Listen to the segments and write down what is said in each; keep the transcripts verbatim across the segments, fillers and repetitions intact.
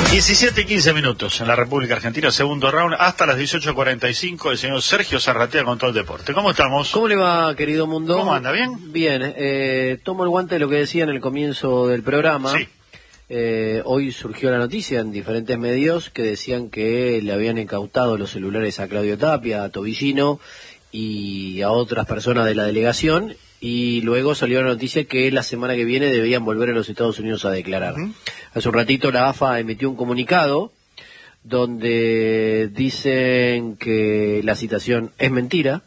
diecisiete y quince minutos en la República Argentina, segundo round, hasta las dieciocho cuarenta y cinco, el señor Sergio Zarratea con todo el deporte. ¿Cómo estamos? ¿Cómo le va, querido mundo? ¿Cómo anda? ¿Bien? Bien, eh, tomo el guante de lo que decía en el comienzo del programa. Sí. Eh, hoy surgió la noticia en diferentes medios que decían que le habían incautado los celulares a Claudio Tapia, a Tobillino y a otras personas de la delegación, y luego salió la noticia que la semana que viene debían volver a los Estados Unidos a declarar. Uh-huh. Hace un ratito la A F A emitió un comunicado donde dicen que la citación es mentira,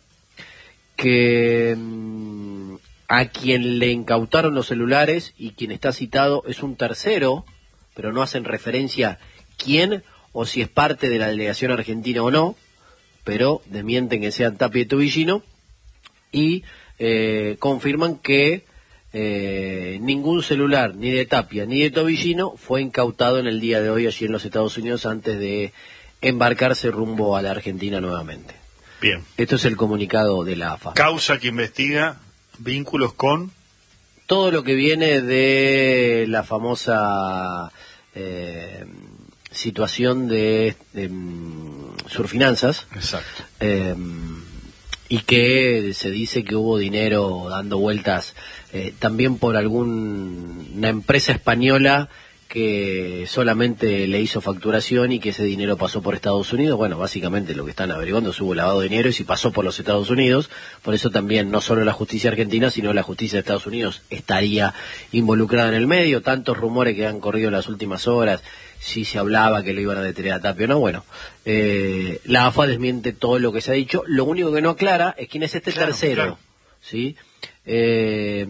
que mmm, a quien le incautaron los celulares y quien está citado es un tercero, pero no hacen referencia quién o si es parte de la delegación argentina o no, pero desmienten que sean Tapia y Tobillino, y eh, confirman que eh, ningún celular, ni de Tapia ni de Tobillino, fue incautado en el día de hoy allí en los Estados Unidos antes de embarcarse rumbo a la Argentina nuevamente. Bien. Esto es el comunicado de la A F A. Causa que investiga vínculos con... todo lo que viene de la famosa eh, situación de, de um, Surfinanzas. Exacto. Eh, y que se dice que hubo dinero dando vueltas eh, también por alguna empresa española que solamente le hizo facturación y que ese dinero pasó por Estados Unidos. Bueno, básicamente lo que están averiguando es si hubo lavado de dinero y si pasó por los Estados Unidos. Por eso también no solo la justicia argentina, sino la justicia de Estados Unidos estaría involucrada en el medio. Tantos rumores que han corrido en las últimas horas, si se hablaba que lo iban a detener a Tapia o no. Bueno, eh, la A F A desmiente todo lo que se ha dicho. Lo único que no aclara es quién es este claro, tercero. Claro. ¿Sí? Eh...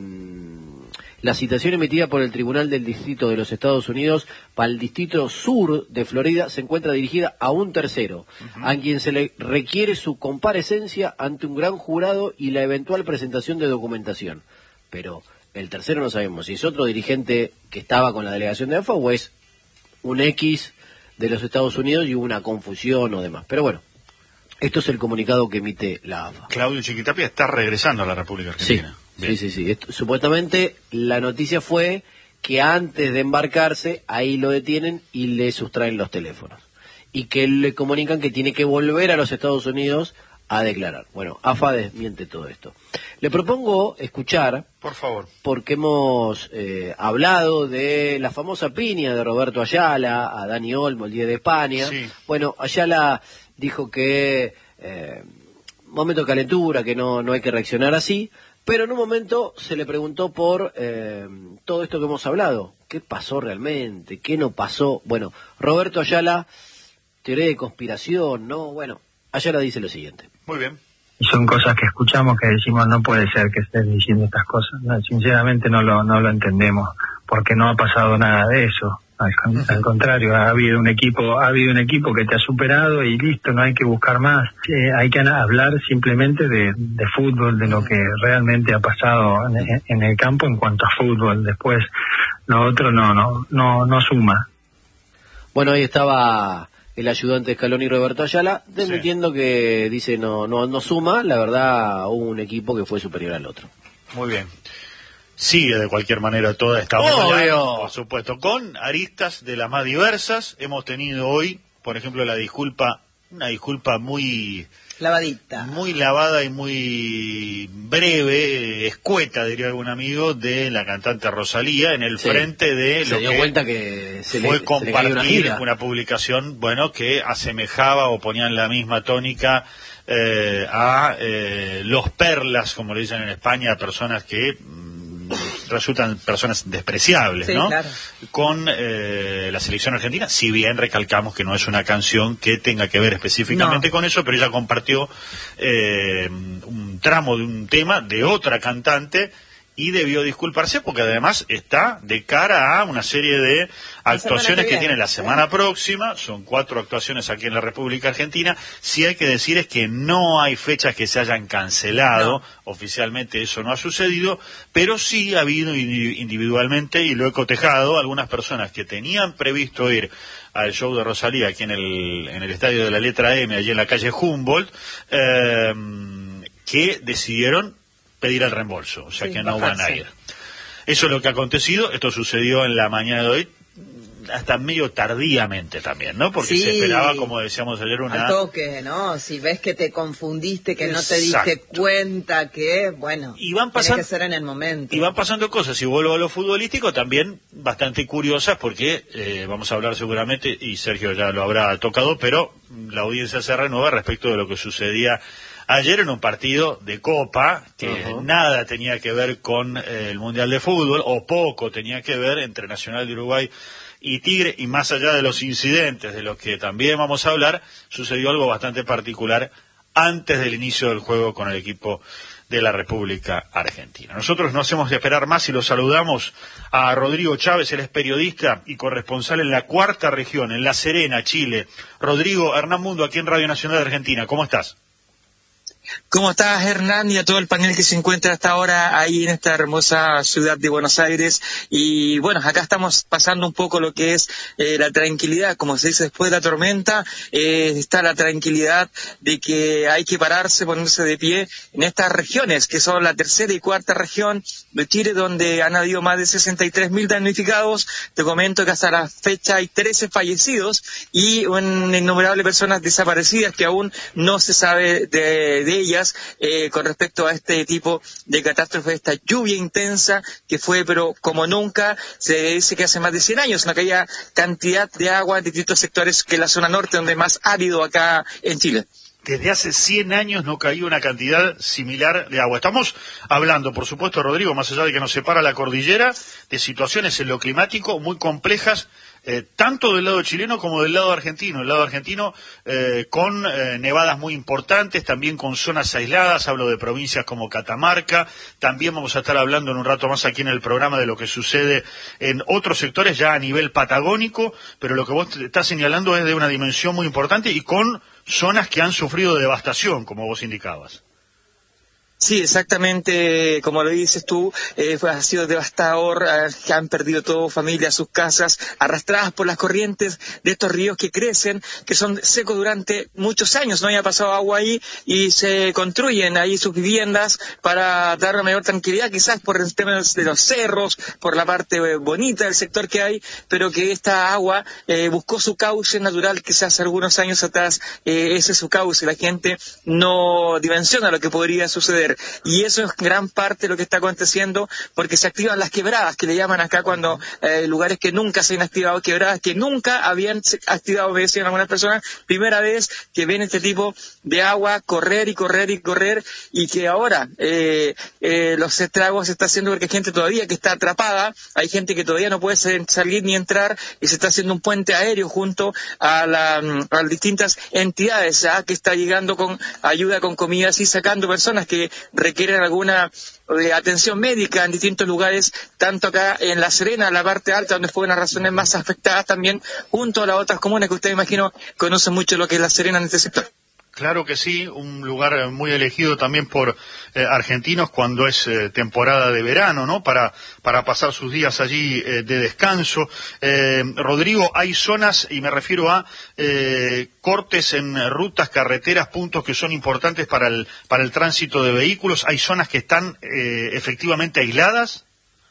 La citación emitida por el Tribunal del Distrito de los Estados Unidos para el Distrito Sur de Florida se encuentra dirigida a un tercero, uh-huh. a quien se le requiere su comparecencia ante un gran jurado y la eventual presentación de documentación. Pero el tercero no sabemos si es otro dirigente que estaba con la delegación de A F A o es un X de los Estados Unidos y hubo una confusión o demás. Pero bueno, esto es el comunicado que emite la A F A. Claudio Chiquitapia está regresando a la República Argentina. Sí. Bien. Sí, sí, sí. Esto, supuestamente la noticia fue que antes de embarcarse, ahí lo detienen y le sustraen los teléfonos. Y que le comunican que tiene que volver a los Estados Unidos a declarar. Bueno, A F A desmiente todo esto. Le propongo escuchar, por favor, porque hemos eh, hablado de la famosa piña de Roberto Ayala a Dani Olmo el día de España. Sí. Bueno, Ayala dijo que eh, momento de calentura, que no, no hay que reaccionar así. Pero en un momento se le preguntó por eh, todo esto que hemos hablado. ¿Qué pasó realmente? ¿Qué no pasó? Bueno, Roberto Ayala, teoría de conspiración, ¿no? Bueno, Ayala dice lo siguiente. Muy bien. Son cosas que escuchamos que decimos, no puede ser que estés diciendo estas cosas. No, sinceramente no lo, no lo entendemos, porque no ha pasado nada de eso. Al, al contrario, ha habido un equipo, ha habido un equipo que te ha superado y listo, no hay que buscar más. Eh, hay que hablar simplemente de, de fútbol, de lo que realmente ha pasado en, en el campo en cuanto a fútbol. Después, lo otro no, no, no, no suma. Bueno, ahí estaba el ayudante de Scaloni, Roberto Ayala, desmintiendo sí. que dice no, no, no suma. La verdad, hubo un equipo que fue superior al otro. Muy bien. Sigue de cualquier manera toda esta ola, por supuesto, con aristas de las más diversas. Hemos tenido hoy, por ejemplo, la disculpa, una disculpa muy lavadita, muy lavada y muy breve, escueta, diría algún amigo, de la cantante Rosalía en el sí. frente de se lo dio que cuenta que se fue le, compartir se le una publicación, bueno, que asemejaba o ponía en la misma tónica eh, a eh, los perlas, como le dicen en España, a personas que resultan personas despreciables, sí, ¿no? Claro. Con eh, la selección argentina, si bien recalcamos que no es una canción que tenga que ver específicamente no. con eso, pero ella compartió eh, un tramo de un tema de otra cantante y debió disculparse porque además está de cara a una serie de actuaciones que, que tiene la semana próxima. Son cuatro actuaciones aquí en la República Argentina. Sí hay que decir es que no hay fechas que se hayan cancelado, no. Oficialmente eso no ha sucedido, pero sí ha habido individualmente, y lo he cotejado, algunas personas que tenían previsto ir al show de Rosalía aquí en el, en el estadio de la letra M, allí en la calle Humboldt, eh, que decidieron pedir el reembolso, o sea sí, que no van a ir. Eso es lo que ha acontecido. Esto sucedió en la mañana de hoy. hasta medio tardíamente también, ¿no? Porque sí, se esperaba, como decíamos ayer, una... al toque, ¿no? Si ves que te confundiste, que Exacto. no te diste cuenta, que, bueno, y van pasando, tiene que ser en el momento. Y van pasando cosas, y vuelvo a lo futbolístico, también bastante curiosas, porque eh, vamos a hablar seguramente, y Sergio ya lo habrá tocado, pero la audiencia se renueva respecto de lo que sucedía ayer en un partido de Copa, que uh-huh. nada tenía que ver con eh, el Mundial de Fútbol, o poco tenía que ver, entre Nacional de Uruguay y Tigre, y más allá de los incidentes, de los que también vamos a hablar, sucedió algo bastante particular antes del inicio del juego con el equipo de la República Argentina. Nosotros no hacemos de esperar más y lo saludamos a Rodrigo Chávez, él es periodista y corresponsal en la Cuarta Región, en La Serena, Chile. Rodrigo, Hernán Mundo, aquí en Radio Nacional de Argentina, ¿cómo estás? ¿Cómo estás, Hernán, y a todo el panel que se encuentra hasta ahora ahí en esta hermosa ciudad de Buenos Aires? Y bueno, acá estamos pasando un poco lo que es eh, la tranquilidad, como se dice después de la tormenta, eh, está la tranquilidad de que hay que pararse, ponerse de pie en estas regiones, que son la tercera y cuarta región de Chile, donde han habido más de sesenta y tres mil damnificados. Te comento que hasta la fecha hay trece fallecidos y una innumerable personas desaparecidas que aún no se sabe de, de ellas eh, con respecto a este tipo de catástrofe, esta lluvia intensa que fue, pero como nunca, se dice que hace más de cien años, no caía cantidad de agua en distintos sectores, que la zona norte, donde más árido acá en Chile. Desde hace cien años no caía una cantidad similar de agua. Estamos hablando, por supuesto, Rodrigo, más allá de que nos separa la cordillera, de situaciones en lo climático muy complejas, eh, tanto del lado chileno como del lado argentino. El lado argentino eh, con eh, nevadas muy importantes, también con zonas aisladas, hablo de provincias como Catamarca. También vamos a estar hablando en un rato más aquí en el programa de lo que sucede en otros sectores ya a nivel patagónico, pero lo que vos estás señalando es de una dimensión muy importante y con zonas que han sufrido devastación, como vos indicabas. Sí, exactamente, como lo dices tú, eh, ha sido devastador, eh, han perdido todo, familias, sus casas, arrastradas por las corrientes de estos ríos que crecen, que son secos durante muchos años, no haya pasado agua ahí, y se construyen ahí sus viviendas para dar una mayor tranquilidad, quizás por el tema de los cerros, por la parte eh, bonita del sector que hay, pero que esta agua eh, buscó su cauce natural, quizás hace algunos años atrás, eh, ese es su cauce, la gente no dimensiona lo que podría suceder. Y eso es gran parte de lo que está aconteciendo, porque se activan las quebradas, que le llaman acá cuando eh, lugares que nunca se han activado, quebradas que nunca habían activado, me decían algunas personas, primera vez que ven este tipo de agua correr y correr y correr, y que ahora eh, eh, los estragos se está haciendo porque hay gente todavía que está atrapada, hay gente que todavía no puede salir ni entrar, y se está haciendo un puente aéreo junto a, la, a las distintas entidades ¿ya? que está llegando con ayuda, con comidas y sacando personas que requieren alguna eh, atención médica en distintos lugares, tanto acá en La Serena, la parte alta, donde fueron las razones más afectadas, también junto a las otras comunas que usted, imagino, conoce mucho lo que es La Serena en este sector. Claro que sí, un lugar muy elegido también por eh, argentinos cuando es eh, temporada de verano, ¿no? Para para pasar sus días allí eh, de descanso. Eh, Rodrigo, hay zonas, y me refiero a eh, cortes en rutas, carreteras, puntos que son importantes para el para el tránsito de vehículos. ¿Hay zonas que están eh, efectivamente aisladas?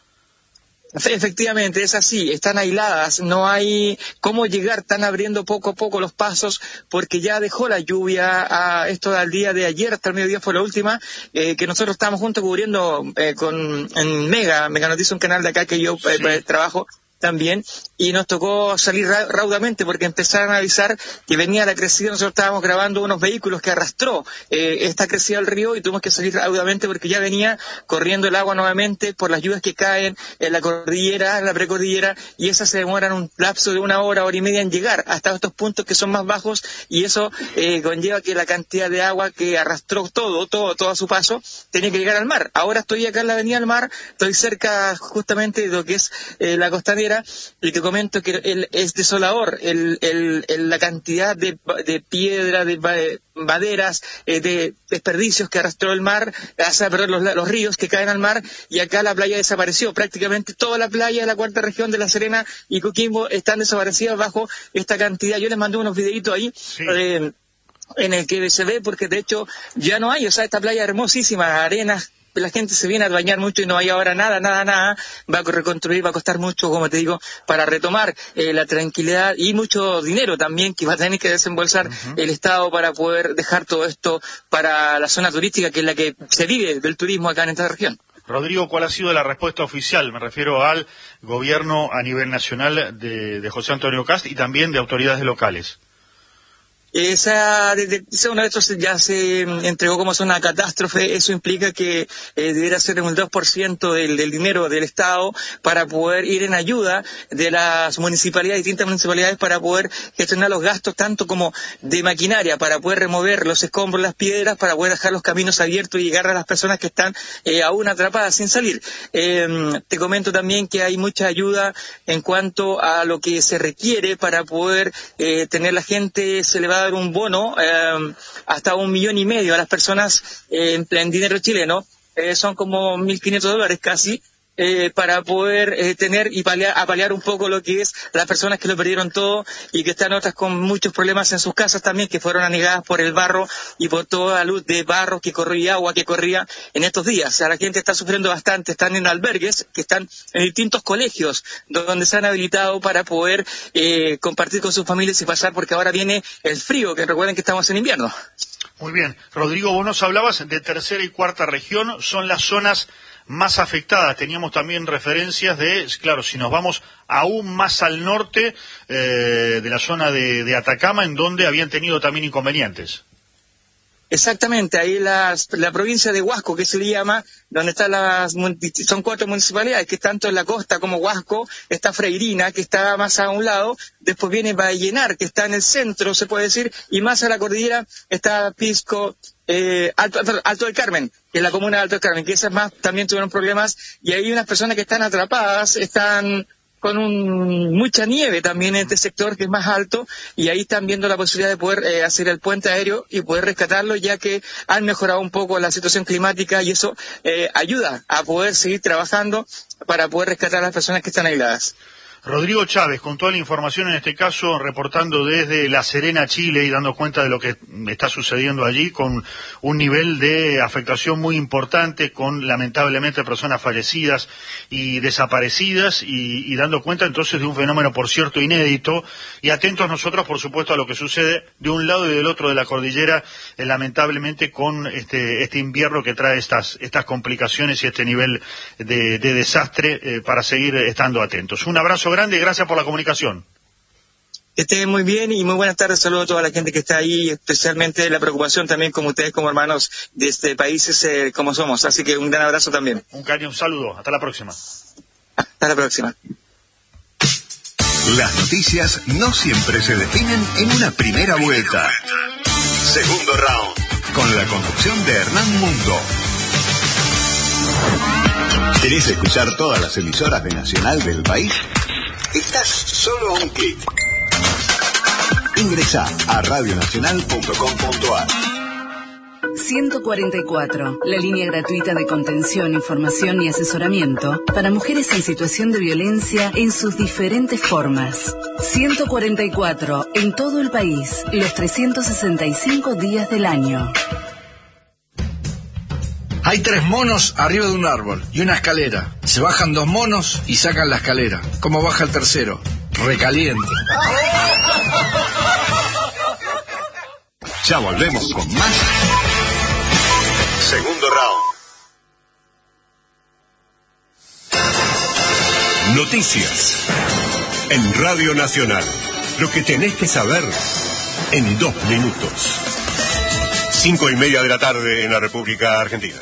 Efectivamente, es así, están aisladas, no hay cómo llegar, están abriendo poco a poco los pasos, porque ya dejó la lluvia, a esto al día de ayer, hasta el mediodía fue la última, eh, que nosotros estábamos juntos cubriendo eh, con en Mega, Mega Noticias, un canal de acá que yo eh, sí. trabajo también, y nos tocó salir ra raudamente porque empezaron a avisar que venía la crecida. Nosotros estábamos grabando unos vehículos que arrastró eh, esta crecida del río, y tuvimos que salir raudamente porque ya venía corriendo el agua nuevamente por las lluvias que caen en la cordillera, en la precordillera, y esas se demoran un lapso de una hora, hora y media en llegar hasta estos puntos que son más bajos, y eso eh, conlleva que la cantidad de agua que arrastró todo, todo, todo a su paso, tenía que llegar al mar. Ahora estoy acá en la avenida del mar, estoy cerca justamente de lo que es eh, la costanera, y te comento que el, es desolador el, el, el, la cantidad de, de piedra, de maderas, eh, de desperdicios que arrastró el mar, hace perdón, los, los ríos que caen al mar, y acá la playa desapareció. Prácticamente toda la playa de la cuarta región de La Serena y Coquimbo están desaparecidas bajo esta cantidad. Yo les mandé unos videitos ahí. Sí. Eh, en el que se ve, porque de hecho ya no hay, o sea, esta playa hermosísima, arenas la gente se viene a bañar mucho y no hay ahora nada, nada, nada, va a reconstruir, va a costar mucho, como te digo, para retomar eh, la tranquilidad y mucho dinero también que va a tener que desembolsar uh-huh. el Estado para poder dejar todo esto para la zona turística, que es la que se vive del turismo acá en esta región. Rodrigo, ¿cuál ha sido la respuesta oficial? Me refiero al gobierno a nivel nacional de, de José Antonio Kast y también de autoridades locales. Esa, esa una vez ya se entregó como zona de catástrofe. Eso implica que eh, debería ser un dos por ciento del, del dinero del Estado para poder ir en ayuda de las municipalidades, distintas municipalidades, para poder gestionar los gastos tanto como de maquinaria, para poder remover los escombros, las piedras, para poder dejar los caminos abiertos y llegar a las personas que están eh, aún atrapadas sin salir. Eh, te comento también que hay mucha ayuda en cuanto a lo que se requiere para poder eh, tener la gente, se le va a dar un bono eh, hasta un millón y medio a las personas eh, en, en dinero chileno, eh, son como mil quinientos dólares casi, eh, para poder eh, tener y paliar, apalear un poco lo que es las personas que lo perdieron todo y que están otras con muchos problemas en sus casas también, que fueron anegadas por el barro y por toda la luz de barro que corría, agua que corría en estos días. O sea, la gente está sufriendo bastante, están en albergues, que están en distintos colegios donde se han habilitado para poder eh, compartir con sus familias y pasar, porque ahora viene el frío, que recuerden que estamos en invierno. Muy bien. Rodrigo, vos nos hablabas de tercera y cuarta región, son las zonas más afectadas. Teníamos también referencias de, claro, si nos vamos aún más al norte, eh, de la zona de, de Atacama, en donde habían tenido también inconvenientes. Exactamente, ahí las, la provincia de Huasco, que se le llama, donde están las, son cuatro municipalidades, que tanto en la costa como Huasco, está Freirina, que está más a un lado, después viene Vallenar, que está en el centro, se puede decir, y más a la cordillera está Pisco, eh, Alto, Alto del Carmen, que es la comuna de Alto del Carmen, que esas más también tuvieron problemas, y hay unas personas que están atrapadas, están con un, mucha nieve también en este sector que es más alto, y ahí están viendo la posibilidad de poder eh, hacer el puente aéreo y poder rescatarlo, ya que han mejorado un poco la situación climática y eso eh, ayuda a poder seguir trabajando para poder rescatar a las personas que están aisladas. Rodrigo Chávez, con toda la información en este caso, reportando desde La Serena, Chile, y dando cuenta de lo que está sucediendo allí, con un nivel de afectación muy importante, con lamentablemente personas fallecidas y desaparecidas, y, y dando cuenta entonces de un fenómeno, por cierto, inédito, y atentos nosotros, por supuesto, a lo que sucede de un lado y del otro de la cordillera, eh, lamentablemente con este, este invierno que trae estas, estas complicaciones y este nivel de, de desastre, eh, para seguir estando atentos. Un abrazo grande y gracias por la comunicación. Que estén muy bien y muy buenas tardes. Saludos a toda la gente que está ahí, especialmente la preocupación también como ustedes, como hermanos de este países eh, como somos. Así que un gran abrazo también. Un cariño, un saludo. Hasta la próxima. Hasta la próxima. Las noticias no siempre se definen en una primera vuelta. Segundo round, con la conducción de Hernán Mundo. ¿Querés escuchar todas las emisoras de Nacional del país? Estás solo a un clic. Ingresá a radio nacional punto com punto a r. ciento cuarenta y cuatro, la línea gratuita de contención, información y asesoramiento para mujeres en situación de violencia en sus diferentes formas. ciento cuarenta y cuatro, en todo el país, los trescientos sesenta y cinco días del año. Hay tres monos arriba de un árbol y una escalera. Se bajan dos monos y sacan la escalera. ¿Cómo baja el tercero? Recaliente. Ya volvemos con más. Segundo round. Noticias. En Radio Nacional. Lo que tenés que saber en dos minutos. Cinco y media de la tarde en la República Argentina.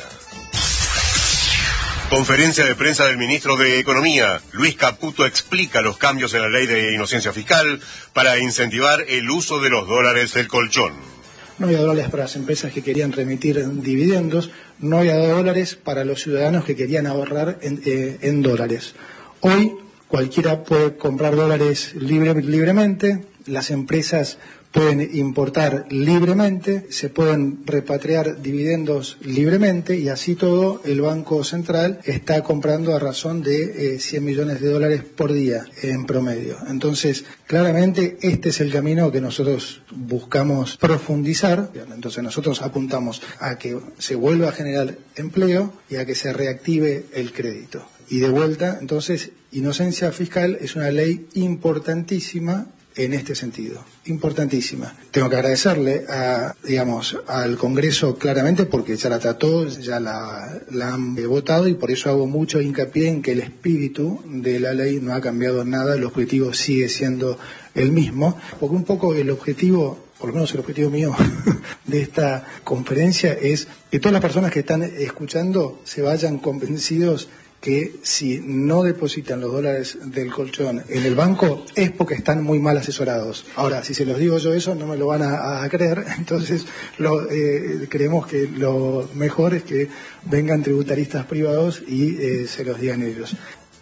Conferencia de prensa del ministro de Economía. Luis Caputo explica los cambios en la ley de inocencia fiscal para incentivar el uso de los dólares del colchón. No había dólares para las empresas que querían remitir dividendos, no había dólares para los ciudadanos que querían ahorrar en, eh, en dólares. Hoy cualquiera puede comprar dólares libre, libremente, las empresas pueden importar libremente, se pueden repatriar dividendos libremente y así todo el Banco Central está comprando a razón de eh, cien millones de dólares por día en promedio. Entonces, claramente este es el camino que nosotros buscamos profundizar. Entonces nosotros apuntamos a que se vuelva a generar empleo y a que se reactive el crédito. Y de vuelta, entonces, inocencia fiscal es una ley importantísima en este sentido, importantísima. Tengo que agradecerle a, digamos, al Congreso claramente porque ya la trató, ya la, la han votado y por eso hago mucho hincapié en que el espíritu de la ley no ha cambiado nada, el objetivo sigue siendo el mismo, porque un poco el objetivo, por lo menos el objetivo mío de esta conferencia es que todas las personas que están escuchando se vayan convencidos que si no depositan los dólares del colchón en el banco es porque están muy mal asesorados. Ahora, si se los digo yo eso, no me lo van a, a creer, entonces lo, eh, creemos que lo mejor es que vengan tributaristas privados y eh, se los digan ellos.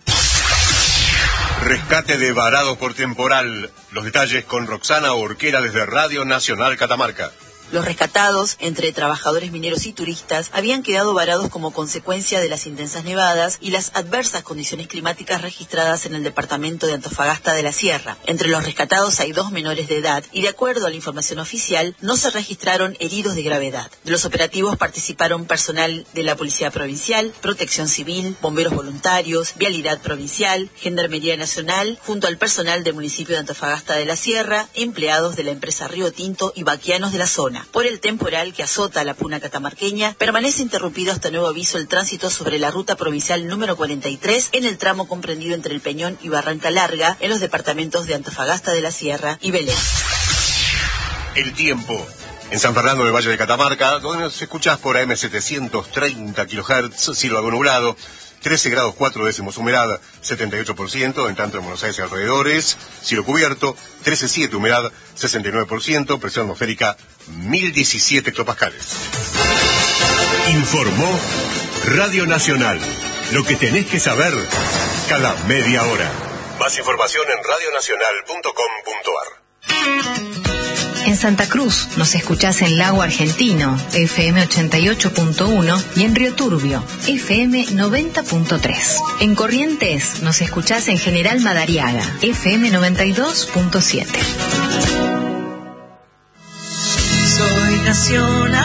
Rescate de varados por temporal. Los detalles con Roxana Orquera desde Radio Nacional Catamarca. Los rescatados, entre trabajadores mineros y turistas, habían quedado varados como consecuencia de las intensas nevadas y las adversas condiciones climáticas registradas en el departamento de Antofagasta de la Sierra. Entre los rescatados hay dos menores de edad y, de acuerdo a la información oficial, no se registraron heridos de gravedad. De los operativos participaron personal de la Policía Provincial, Protección Civil, bomberos voluntarios, Vialidad Provincial, Gendarmería Nacional, junto al personal del municipio de Antofagasta de la Sierra, empleados de la empresa Río Tinto y vaquianos de la zona. Por el temporal que azota la puna catamarqueña, permanece interrumpido hasta nuevo aviso el tránsito sobre la ruta provincial número cuarenta y tres en el tramo comprendido entre El Peñón y Barranca Larga, en los departamentos de Antofagasta de la Sierra y Belén. El tiempo. En San Fernando del Valle de Catamarca, donde nos escuchás por A M setecientos treinta kilohertz, cielo algo nublado, trece grados cuatro décimos, humedad setenta y ocho por ciento, en tanto en Buenos Aires y alrededores, cielo cubierto, trece coma siete, humedad sesenta y nueve por ciento, presión atmosférica mil diecisiete hectopascales. Informó Radio Nacional. Lo que tenés que saber cada media hora. Más información en radio nacional punto com punto ar. En Santa Cruz nos escuchás en Lago Argentino, F M ochenta y ocho punto uno, y en Río Turbio, F M noventa punto tres. En Corrientes nos escuchás en General Madariaga, F M noventa y dos punto siete. Soy nacional.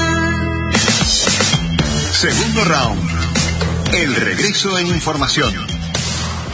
Segundo round. El regreso en información.